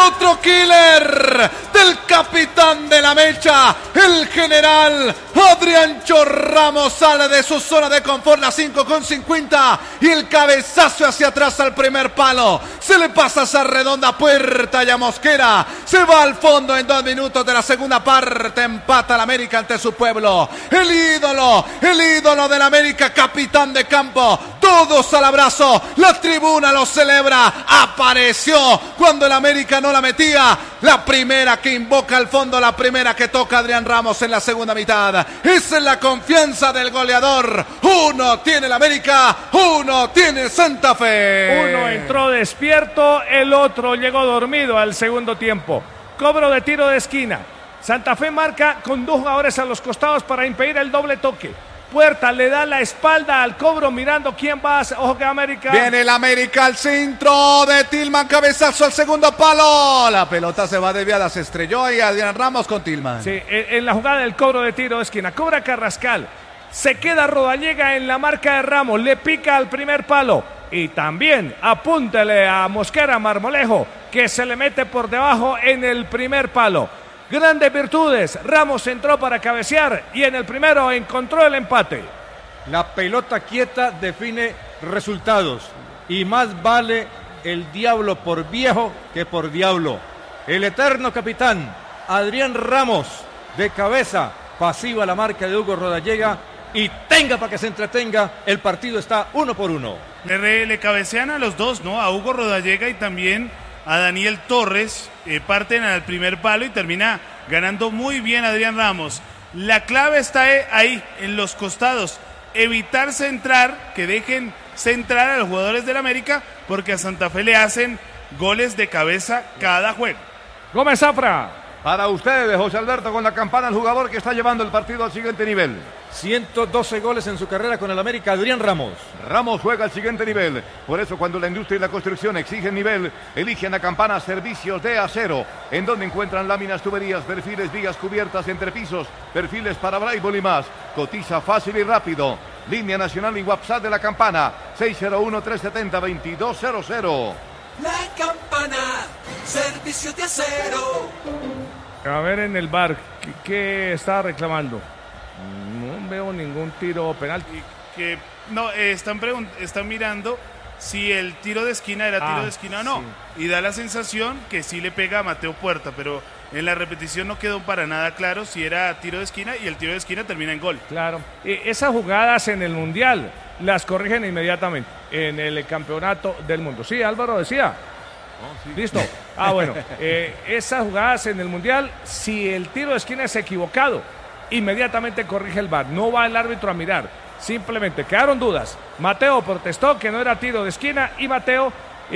otro killer del capitán de la mecha, el general Adriancho Ramos sale de su zona de confort, la 5,50 y el cabezazo hacia atrás al primer palo. Se le pasa esa redonda puerta y a Mosquera. Se va al fondo en 2 minutos de la segunda parte. Empata el América ante su pueblo. El ídolo del América, capitán de campo. Todos al abrazo. La tribuna lo celebra. Apareció cuando el América no la metía. La primera que invoca al fondo, la primera que toca Adrián Ramos en la segunda mitad. Esa es la confianza del goleador. Uno tiene el América, uno tiene Santa Fe. Uno entró despierto, el otro llegó dormido al segundo tiempo. Cobro de tiro de esquina. Santa Fe marca con 2 jugadores a los costados para impedir el doble toque. Puerta le da la espalda al cobro mirando quién va. Ojo que América. Viene el América al centro de Tillman, cabezazo al segundo palo. La pelota se va desviada, se estrelló y Adrián Ramos con Tillman. Sí, en la jugada del cobro de tiro de esquina. Cobra Carrascal. Se queda Rodallega en la marca de Ramos. Le pica al primer palo. Y también apúntele a Mosquera Marmolejo, que se le mete por debajo en el primer palo. Grandes virtudes. Ramos entró para cabecear y en el primero encontró el empate. La pelota quieta define resultados y más vale el diablo por viejo que por diablo. El eterno capitán Adrián Ramos de cabeza pasiva la marca de Hugo Rodallega y tenga para que se entretenga, el partido está 1-1. Le cabecean a los dos, ¿no? A Hugo Rodallega y también a Daniel Torres, parten al primer palo y termina ganando muy bien Adrián Ramos. La clave está ahí, en los costados, evitar centrar, que dejen centrar a los jugadores del América, porque a Santa Fe le hacen goles de cabeza cada juego. Gómez Zafra. Para ustedes, José Alberto, con la campana, el jugador que está llevando el partido al siguiente nivel. 112 goles en su carrera con el América, Adrián Ramos. Ramos juega al siguiente nivel. Por eso, cuando la industria y la construcción exigen nivel, eligen a Campana Servicios de Acero, en donde encuentran láminas, tuberías, perfiles, vigas cubiertas, entrepisos, perfiles para braille y más. Cotiza fácil y rápido. Línea nacional y WhatsApp de la Campana, 601-370-2200. La Campana, Servicios de Acero. A ver en el VAR, ¿qué está reclamando? No veo ningún tiro penal. No, están mirando si el tiro de esquina era tiro de esquina o no. Sí. Y da la sensación que sí le pega a Mateo Puerta, pero en la repetición no quedó para nada claro si era tiro de esquina y el tiro de esquina termina en gol. Claro. Esas jugadas en el Mundial las corrigen inmediatamente en el Campeonato del Mundo. Sí, Álvaro decía. Sí. Listo. Bueno, esas jugadas en el Mundial, si el tiro de esquina es equivocado, inmediatamente corrige el VAR. No va el árbitro a mirar. Simplemente quedaron dudas. Mateo protestó que no era tiro de esquina y Mateo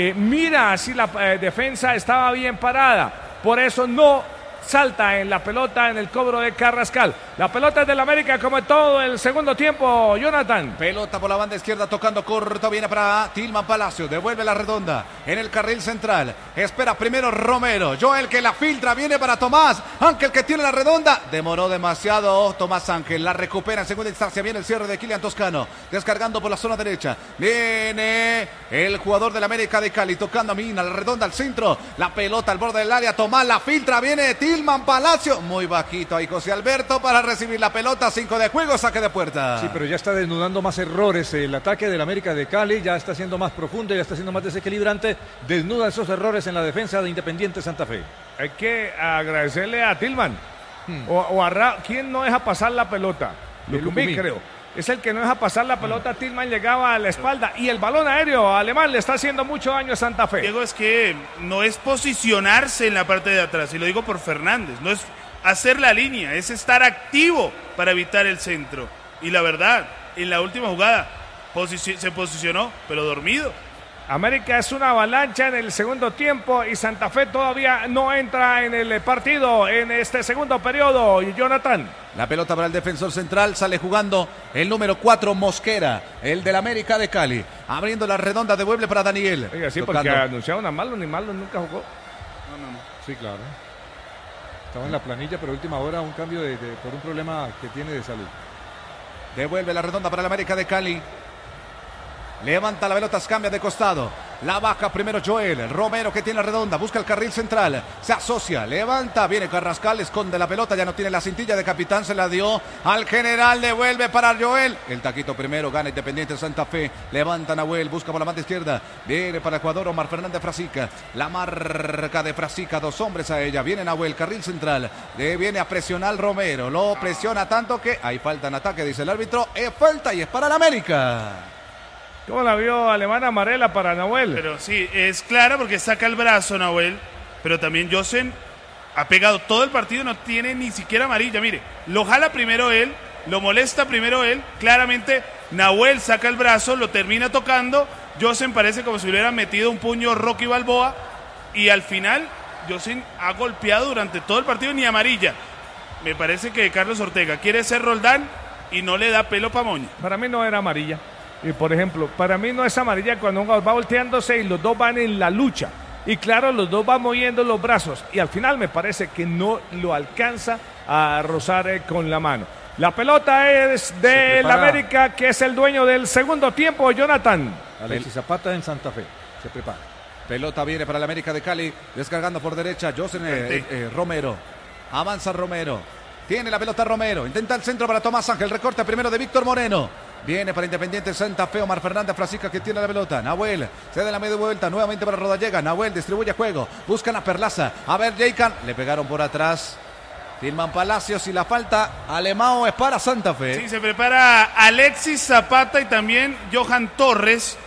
mira si la defensa estaba bien parada. Por eso no salta en la pelota en el cobro de Carrascal. La pelota es del América como en todo el segundo tiempo, Jonathan. Pelota por la banda izquierda tocando corto, viene para Tillman Palacio, devuelve la redonda en el carril central. Espera primero Romero, Joel que la filtra, viene para Tomás Ángel que tiene la redonda. Demoró demasiado Tomás Ángel, la recupera en segunda instancia, viene el cierre de Kylian Toscano, descargando por la zona derecha. Viene el jugador del América de Cali, tocando a Mina, la redonda al centro, la pelota al borde del área, Tomás la filtra, viene Tillman Palacio, muy bajito ahí José Alberto para recibir la pelota, 5 de juego, saque de puerta. Sí, pero ya está desnudando más errores, el ataque del América de Cali ya está siendo más profundo, ya está siendo más desequilibrante, desnuda esos errores en la defensa de Independiente Santa Fe. Hay que agradecerle a Tillman, o a ¿quién no deja pasar la pelota? Lucumí, creo. Es el que no deja pasar la pelota, Tillman llegaba a la espalda y el balón aéreo alemán le está haciendo mucho daño a Santa Fe. Diego, es que no es posicionarse en la parte de atrás, y lo digo por Fernández, no es hacer la línea, es estar activo para evitar el centro. Y la verdad, en la última jugada se posicionó, pero dormido. América es una avalancha en el segundo tiempo y Santa Fe todavía no entra en el partido en este segundo periodo. Y Jonathan. La pelota para el defensor central, sale jugando el número 4 Mosquera, el del América de Cali. Abriendo la redonda, devuelve para Daniel. Oiga, sí, tocando. Porque anunciaron a Malo, ni Malo nunca jugó. No. Sí, claro. Estaba en la planilla, pero a última hora un cambio por un problema que tiene de salud. Devuelve la redonda para el América de Cali. Levanta la pelota, cambia de costado. La baja primero Joel. Romero que tiene la redonda. Busca el carril central. Se asocia. Levanta. Viene Carrascal. Esconde la pelota. Ya no tiene la cintilla de capitán. Se la dio al general. Devuelve para Joel. El taquito primero. Gana Independiente Santa Fe. Levanta Nahuel. Busca por la banda izquierda. Viene para Ecuador Omar Fernández Frasica. La marca de Frasica. 2 hombres a ella. Viene Nahuel. Carril central. Viene a presionar Romero. Lo presiona tanto que hay falta en ataque. Dice el árbitro. Es falta y es para el América. ¿Cómo la vio Alemán amarela para Nahuel? Pero sí, es clara porque saca el brazo Nahuel, pero también Josen ha pegado todo el partido, no tiene ni siquiera amarilla. Mire, lo jala primero él, lo molesta primero él, claramente Nahuel saca el brazo, lo termina tocando, Josen parece como si hubiera metido un puño Rocky Balboa y al final Josen ha golpeado durante todo el partido ni amarilla. Me parece que Carlos Ortega quiere ser Roldán y no le da pelo pa' moño. Para mí no era amarilla. Y por ejemplo, para mí no es amarilla cuando un jugador va volteándose y los dos van en la lucha. Y claro, los dos van moviendo los brazos. Y al final me parece que no lo alcanza a rozar con la mano. La pelota es del América, que es el dueño del segundo tiempo, Jonathan. Alexis Zapata en Santa Fe. Se prepara. Pelota viene para el América de Cali. Descargando por derecha. Josen Romero. Avanza Romero. Tiene la pelota Romero. Intenta el centro para Tomás Ángel. Recorta primero de Víctor Moreno. Viene para Independiente Santa Fe, Omar Fernández Frasica que tiene la pelota. Nahuel, se da la media vuelta, nuevamente para Rodallega. Nahuel distribuye juego, buscan a Perlaza. A ver, Jaycan, le pegaron por atrás. Tilman Palacios y la falta Alemão es para Santa Fe. Sí, se prepara Alexis Zapata y también Johan Torres.